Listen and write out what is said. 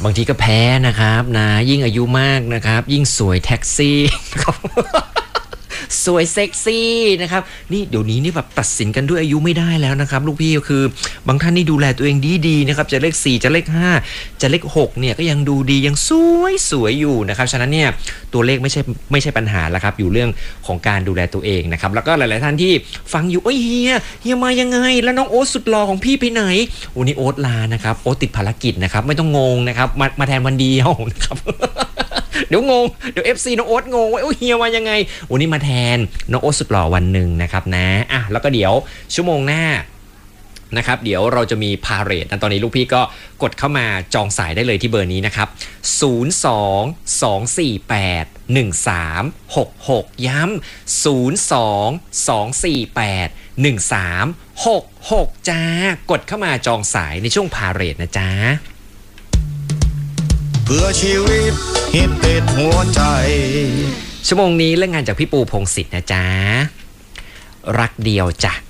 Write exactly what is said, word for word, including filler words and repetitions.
บางทีก็แพ้นะครับนะยิ่งอายุมากนะครับยิ่งสวยแท็กซี่ครับสวยเซ็กซี่นะครับนี่เดี๋ยวนี้นี่แบบตัดสินกันด้วยอายุไม่ได้แล้วนะครับลูกพี่ก็คือบางท่านนี่ดูแลตัวเองดีๆนะครับจะเลขสี่จะเลขห้าจะเลขหกเนี่ยก็ยังดูดียังสวยสวยอยู่นะครับฉะนั้นเนี่ยตัวเลขไม่ใช่ไม่ใช่ปัญหาแล้วครับอยู่เรื่องของการดูแลตัวเองนะครับแล้วก็หลายๆท่านที่ฟังอยู่เอ้ยเฮียเฮียมายังไงแล้วน้องโอ๊ตสุดหล่อของพี่ไปไหนโอ้นี่โอ๊ตลานะครับโอ๊ตติดภารกิจนะครับไม่ต้องงงนะครับมามาแทนวันเดียวนะครับเดี๋ยวงงเดี๋ยว เอฟ ซี น้องโอ๊ตงงว่าโอ้เฮียมายังไงวันนี้มาแทนน้องโอ๊ตสุดหล่อวันหนึ่งนะครับนะอ่ะแล้วก็เดี๋ยวชั่วโมงหน้านะครับเดี๋ยวเราจะมีพาเหรดนะตอนนี้ลูกพี่ก็กดเข้ามาจองสายได้เลยที่เบอร์นี้นะครับศูนย์ สอง สอง สี่ แปด หนึ่ง สาม หก หกย้ำศูนย์ สอง สอง สี่ แปด หนึ่ง สาม หก หกจ้ากดเข้ามาจองสายในช่วงพาเหรดนะจ๊ะเพื่อชีวิตฮิตติดหัวใจชั่วโมงนี้เรื่องงานจากพี่ปูพงศิษฐ์นะจ๊ะรักเดียวจ้ะ